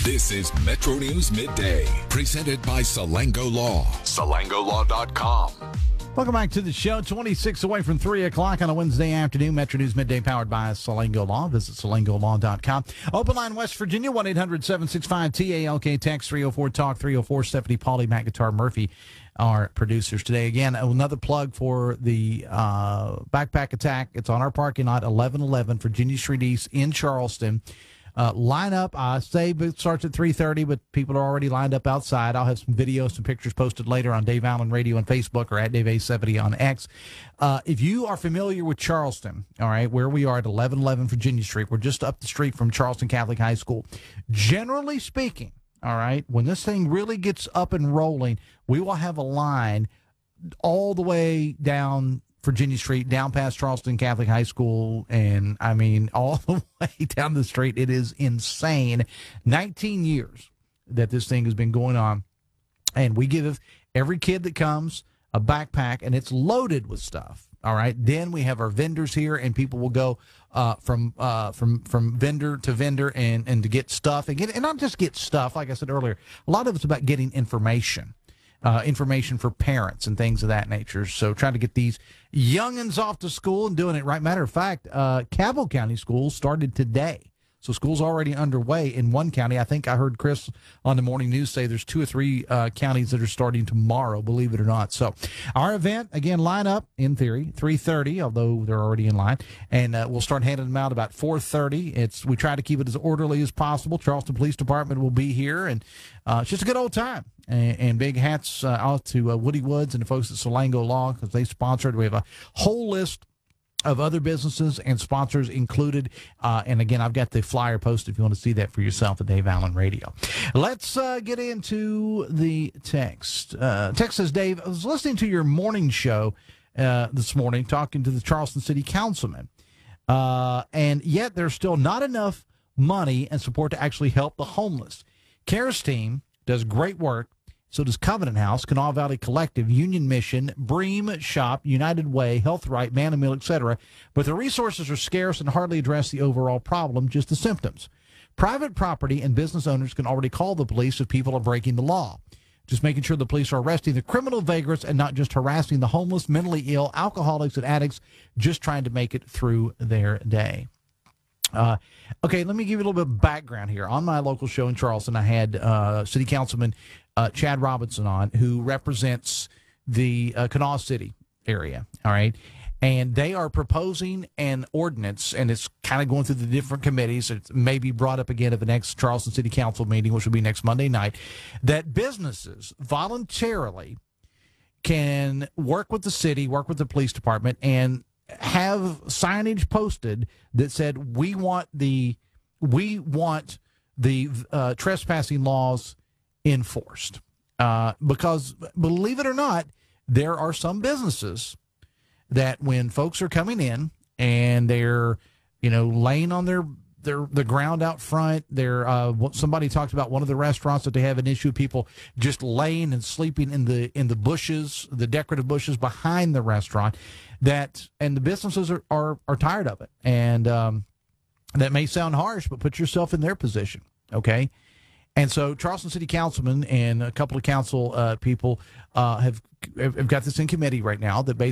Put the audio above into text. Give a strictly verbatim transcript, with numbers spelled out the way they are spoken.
This is Metro News Midday, presented by Salango Law. Salango Law dot com. Welcome back to the show. twenty-six away from three o'clock on a Wednesday afternoon. Metro News Midday powered by Salango Law. Visit Salango Law dot com. Open line West Virginia, one eight hundred seven six five T A L K. Text three oh four talk three oh four. Stephanie, Paulie, Matt Guitar, Murphy, our producers today. Again, another plug for the uh, backpack attack. It's on our parking lot, eleven eleven Virginia Street East in Charleston. Uh, line up. I say it starts at three thirty, but people are already lined up outside. I'll have some videos, some pictures posted later on Dave Allen Radio on Facebook or at Dave A seventy on X. Uh, if you are familiar with Charleston, all right, where we are at eleven eleven Virginia Street, we're just up the street from Charleston Catholic High School. Generally speaking, all right, when this thing really gets up and rolling, we will have a line all the way down Virginia Street, down past Charleston Catholic High School, and I mean all the way down the street. It is insane. nineteen years that this thing has been going on, and we give every kid that comes a backpack, and it's loaded with stuff. All right. Then we have our vendors here, and people will go uh, from uh, from from vendor to vendor and and to get stuff and get and not just get stuff. Like I said earlier, a lot of it's about getting information. Uh, information for parents and things of that nature. So trying to get these youngins off to school and doing it right. Matter of fact, uh, Cabell County schools started today. So school's already underway in one county. I think I heard Chris on the morning news say there's two or three uh, counties that are starting tomorrow, believe it or not. So our event, again, line up, in theory, three thirty, although they're already in line. And uh, we'll start handing them out about four thirty. It's We try to keep it as orderly as possible. Charleston Police Department will be here, and uh, it's just a good old time. And, and big hats uh, out to uh, Woody Woods and the folks at Salango Law because they sponsored. We have a whole list of other businesses and sponsors included. Uh, and again, I've got the flyer posted if you want to see that for yourself at Dave Allen Radio. Let's uh, get into the text. Uh, text says, Dave, I was listening to your morning show uh, this morning, talking to the Charleston City Councilman. Uh, and yet there's still not enough money and support to actually help the homeless. CARES team does great work. So does Covenant House, Kanawha Valley Collective, Union Mission, Bream Shop, United Way, Health Right, Man and Mill, et cetera. But the resources are scarce and hardly address the overall problem, just the symptoms. Private property and business owners can already call the police if people are breaking the law. Just making sure the police are arresting the criminal vagrants and not just harassing the homeless, mentally ill, alcoholics, and addicts just trying to make it through their day. Uh, okay, let me give you a little bit of background here. On my local show in Charleston, I had uh, City Councilman uh, Chad Robinson on, who represents the uh, Kanawha City area, all right? And they are proposing an ordinance, and it's kind of going through the different committees. It may be brought up again at the next Charleston City Council meeting, which will be next Monday night, that businesses voluntarily can work with the city, work with the police department, and have signage posted that said we want the we want the uh, trespassing laws enforced. Uh, because believe it or not, there are some businesses that when folks are coming in and they're, you know, laying on their their the ground out front, they're uh, somebody talked about one of the restaurants that they have an issue of people just laying and sleeping in the in the bushes, the decorative bushes behind the restaurant. That and the businesses are, are, are tired of it. And um, that may sound harsh, but put yourself in their position, okay? And so Charleston City Councilman and a couple of council uh, people uh, have, have got this in committee right now that basically